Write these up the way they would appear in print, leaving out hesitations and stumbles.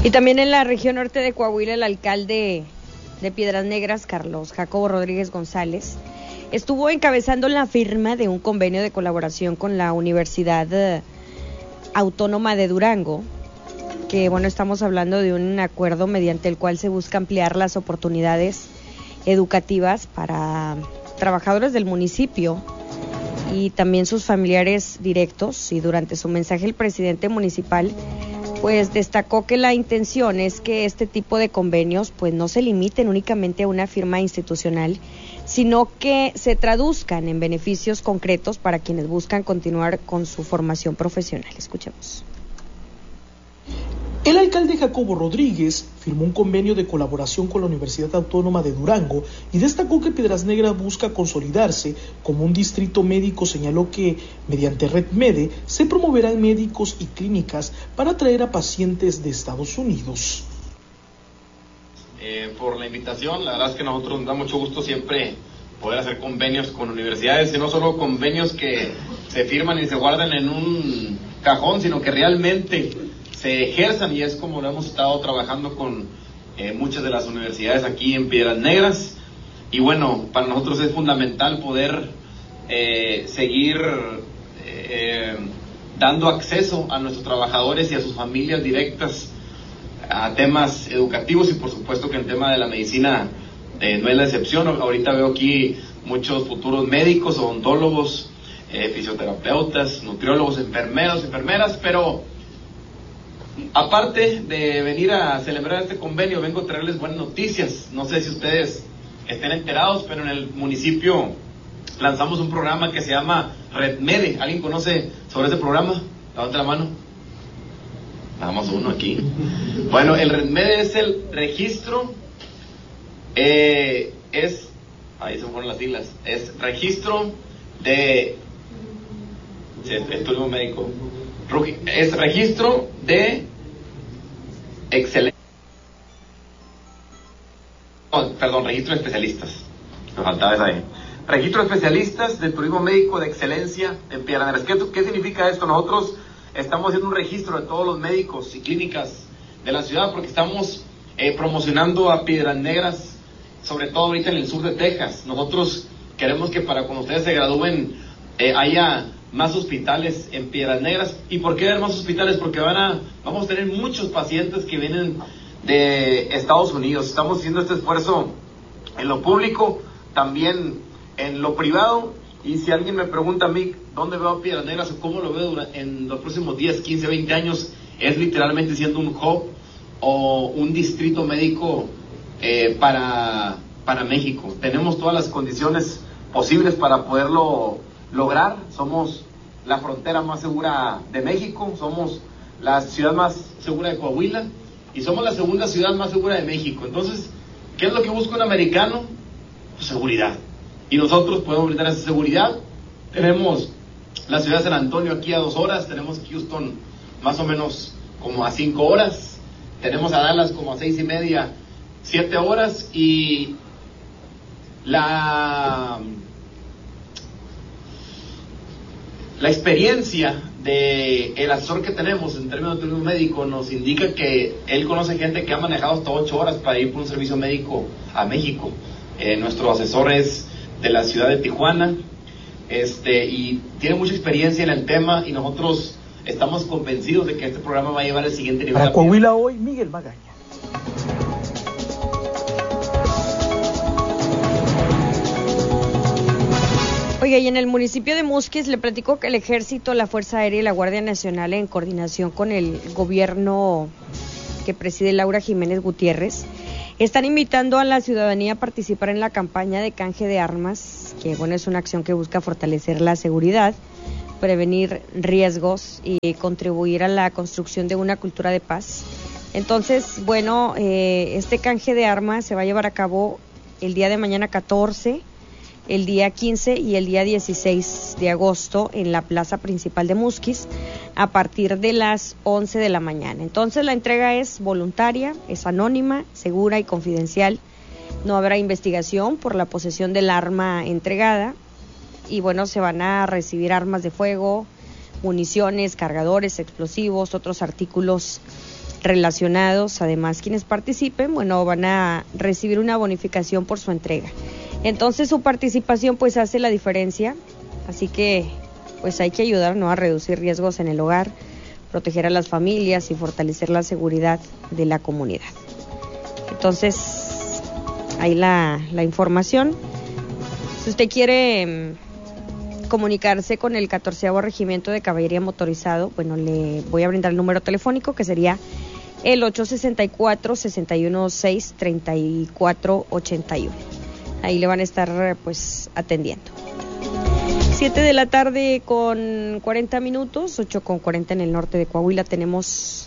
Y también en la región norte de Coahuila, el alcalde de Piedras Negras, Carlos Jacobo Rodríguez González, estuvo encabezando la firma de un convenio de colaboración con la Universidad Autónoma de Durango, que estamos hablando de un acuerdo mediante el cual se busca ampliar las oportunidades educativas para trabajadores del municipio y también sus familiares directos. Y durante su mensaje el presidente municipal destacó que la intención es que este tipo de convenios no se limiten únicamente a una firma institucional, sino que se traduzcan en beneficios concretos para quienes buscan continuar con su formación profesional. Escuchemos. El alcalde Jacobo Rodríguez firmó un convenio de colaboración con la Universidad Autónoma de Durango y destacó que Piedras Negras busca consolidarse como un distrito médico. Señaló que mediante RedMede se promoverán médicos y clínicas para atraer a pacientes de Estados Unidos. Por la invitación, la verdad es que a nosotros nos da mucho gusto siempre poder hacer convenios con universidades, y no solo convenios que se firman y se guardan en un cajón, sino que realmente se ejerzan, y es como lo hemos estado trabajando con muchas de las universidades aquí en Piedras Negras. Y para nosotros es fundamental poder seguir dando acceso a nuestros trabajadores y a sus familias directas a temas educativos, y por supuesto que el tema de la medicina no es la excepción. Ahorita veo aquí muchos futuros médicos, odontólogos, fisioterapeutas, nutriólogos, enfermeros, enfermeras, pero aparte de venir a celebrar este convenio, vengo a traerles buenas noticias. No sé si ustedes estén enterados, pero en el municipio lanzamos un programa que se llama RedMede. ¿Alguien conoce sobre ese programa? Levante la mano. Nada más uno aquí. El RedMede es el registro, ahí se me fueron las siglas, es registro de turismo médico. Es registro de excelencia. Registro de especialistas. Me faltaba esa ahí. Registro de especialistas del turismo médico de excelencia en Piedras Negras. ¿Qué significa esto? Nosotros estamos haciendo un registro de todos los médicos y clínicas de la ciudad, porque estamos promocionando a Piedras Negras, sobre todo ahorita en el sur de Texas. Nosotros queremos que para cuando ustedes se gradúen haya más hospitales en Piedras Negras. ¿Y por qué haber más hospitales? Porque vamos a tener muchos pacientes que vienen de Estados Unidos. Estamos haciendo este esfuerzo en lo público, también en lo privado. Y si alguien me pregunta a mí dónde veo a Piedras Negras o cómo lo veo en los próximos 10, 15, 20 años, es literalmente siendo un hub o un distrito médico para México. Tenemos todas las condiciones posibles para poderlo lograr. Somos la frontera más segura de México, somos la ciudad más segura de Coahuila y somos la segunda ciudad más segura de México. Entonces, ¿qué es lo que busca un americano? Pues seguridad. Y nosotros podemos brindar esa seguridad. Tenemos la ciudad de San Antonio aquí a 2 horas, tenemos Houston más o menos como a 5 horas, tenemos a Dallas como a 6:30, 7 horas, y la experiencia del asesor que tenemos en términos de turismo médico nos indica que él conoce gente que ha manejado hasta 8 horas para ir por un servicio médico a México. Nuestro asesor es de la ciudad de Tijuana, y tiene mucha experiencia en el tema, y nosotros estamos convencidos de que este programa va a llevar al siguiente nivel. Para Coahuila hoy, Miguel Magaña. Oiga, y en el municipio de Musquis le platico que el Ejército, la Fuerza Aérea y la Guardia Nacional, en coordinación con el gobierno que preside Laura Jiménez Gutiérrez, están invitando a la ciudadanía a participar en la campaña de canje de armas, que es una acción que busca fortalecer la seguridad, prevenir riesgos y contribuir a la construcción de una cultura de paz. Entonces, este canje de armas se va a llevar a cabo el día de mañana 14, el día 15 y el día 16 de agosto en la plaza principal de Musquis a partir de las 11 de la mañana. Entonces la entrega es voluntaria, es anónima, segura y confidencial. No habrá investigación por la posesión del arma entregada y se van a recibir armas de fuego, municiones, cargadores, explosivos, otros artículos relacionados. Además, quienes participen, bueno, van a recibir una bonificación por su entrega. Entonces, su participación pues hace la diferencia, así que pues hay que ayudar, ¿no?, a reducir riesgos en el hogar, proteger a las familias y fortalecer la seguridad de la comunidad. Entonces, ahí la información. Si usted quiere comunicarse con el 14º Regimiento de Caballería Motorizado, bueno, le voy a brindar el número telefónico, que sería el 864-616-3481. Ahí le van a estar pues atendiendo. 7 de la tarde con 40 minutos, 8:40 en el norte de Coahuila. Tenemos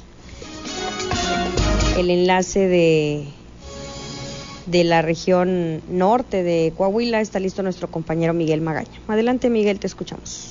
el enlace de la región norte de Coahuila. Está listo nuestro compañero Miguel Magaña. Adelante, Miguel, te escuchamos.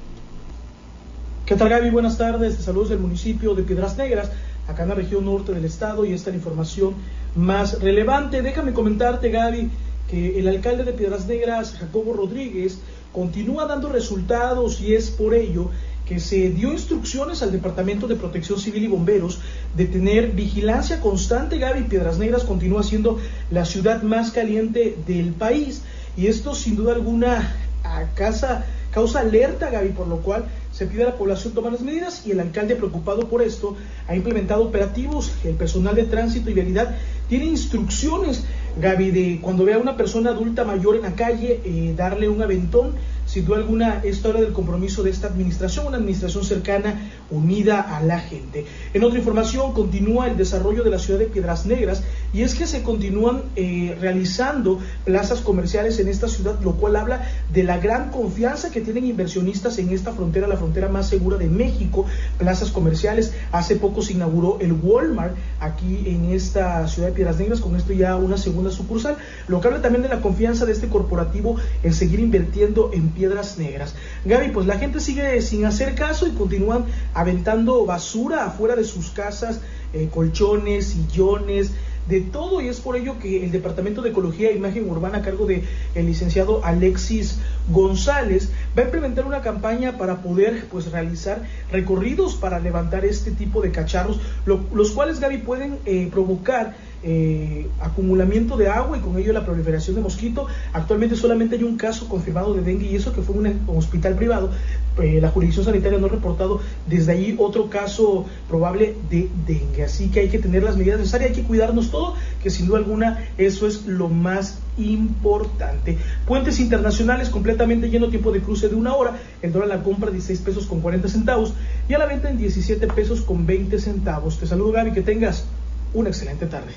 ¿Qué tal, Gaby? Buenas tardes. Te saludos del municipio de Piedras Negras, acá en la región norte del estado, y esta es la información más relevante. Déjame comentarte, Gaby, que el alcalde de Piedras Negras, Jacobo Rodríguez, continúa dando resultados, y es por ello que se dio instrucciones al Departamento de Protección Civil y Bomberos de tener vigilancia constante. Gaby, Piedras Negras continúa siendo la ciudad más caliente del país, y esto sin duda alguna causa alerta, Gaby, por lo cual se pide a la población tomar las medidas, y el alcalde, preocupado por esto, ha implementado operativos. El personal de tránsito y vialidad tiene instrucciones, Gaby, de cuando vea a una persona adulta mayor en la calle, darle un aventón. Sin duda alguna, esto habla del compromiso de esta administración, una administración cercana, unida a la gente. En otra información, continúa el desarrollo de la ciudad de Piedras Negras, y es que se continúan realizando plazas comerciales en esta ciudad, lo cual habla de la gran confianza que tienen inversionistas en esta frontera, la frontera más segura de México. Plazas comerciales, hace poco se inauguró el Walmart aquí en esta ciudad de Piedras Negras, con esto ya una segunda sucursal, lo que habla también de la confianza de este corporativo en seguir invirtiendo en Piedras Negras. Gaby, pues la gente sigue sin hacer caso y continúan aventando basura afuera de sus casas, colchones, sillones, de todo, y es por ello que el Departamento de Ecología e Imagen Urbana, a cargo del licenciado Alexis González, va a implementar una campaña para poder pues realizar recorridos para levantar este tipo de cacharros, los cuales, Gaby, pueden provocar acumulamiento de agua y con ello la proliferación de mosquito. Actualmente solamente hay un caso confirmado de dengue, y eso que fue un hospital privado. La jurisdicción sanitaria no ha reportado desde allí otro caso probable de dengue, así que hay que tener las medidas necesarias, hay que cuidarnos todo, que sin duda alguna eso es lo más importante. Puentes internacionales completamente lleno, tiempo de cruce de 1 hora, el dólar a la compra 16 pesos con 40 centavos y a la venta en 17 pesos con 20 centavos. Te saludo, Gaby, que tengas una excelente tarde.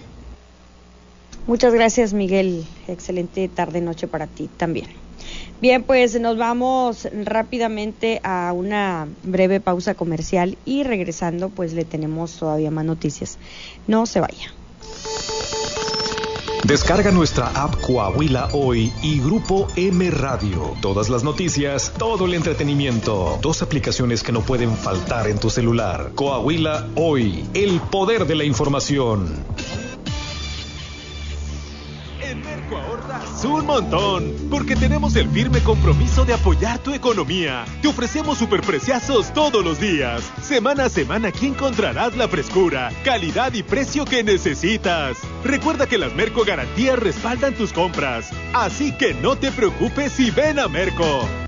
Muchas gracias, Miguel. Excelente tarde, noche para ti también. Bien, pues nos vamos rápidamente a una breve pausa comercial, y regresando pues le tenemos todavía más noticias. No se vaya. Descarga nuestra app Coahuila Hoy y Grupo M Radio. Todas las noticias, todo el entretenimiento. 2 aplicaciones que no pueden faltar en tu celular. Coahuila Hoy, el poder de la información. En Merco ahorras un montón, porque tenemos el firme compromiso de apoyar tu economía. Te ofrecemos superpreciazos todos los días. Semana a semana aquí encontrarás la frescura, calidad y precio que necesitas. Recuerda que las Merco Garantías respaldan tus compras, así que no te preocupes y ven a Merco.